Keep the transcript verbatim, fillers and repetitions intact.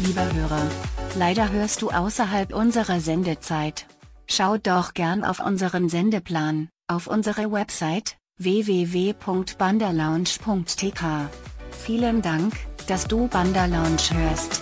Lieber Hörer, leider hörst du außerhalb unserer Sendezeit. Schau doch gern auf unseren Sendeplan, auf unsere Website w w w punkt banderlounge punkt t k. Vielen Dank, dass du Banderlounge hörst.